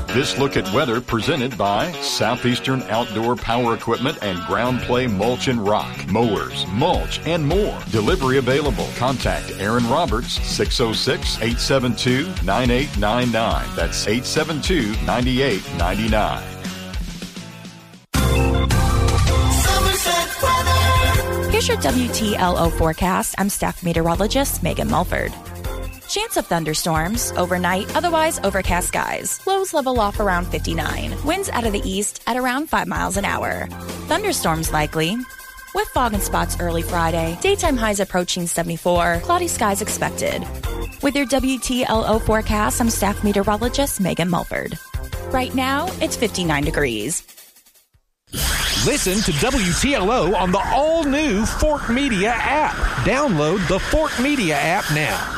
This look at weather presented by Southeastern Outdoor Power Equipment and Ground Play Mulch and Rock. Mowers, mulch, and more. Delivery available. Contact Aaron Roberts, 606-872-9899. That's 872-9899. Here's your WTLO forecast. I'm staff meteorologist Megan Mulford. Chance of thunderstorms overnight, otherwise overcast skies. Lows level off around 59. Winds out of the east at around 5 miles an hour. Thunderstorms likely, with fog in spots early Friday. Daytime highs approaching 74. Cloudy skies expected. With your WTLO forecast, I'm staff meteorologist Megan Mulford. Right now, it's 59 degrees. Listen to WTLO on the all-new Fork Media app. Download the Fork Media app now.